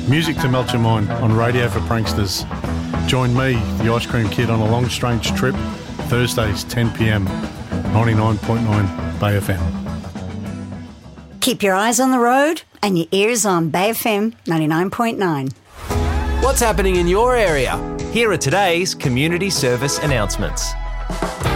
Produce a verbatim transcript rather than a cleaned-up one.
Music to melt your mind on Radio for Pranksters. Join me, the Ice Cream Kid, on a long strange trip, Thursdays, ten p.m, ninety-nine point nine Bay F M. Keep your eyes on the road and your ears on Bay F M ninety-nine point nine. What's happening in your area? Here are today's community service announcements.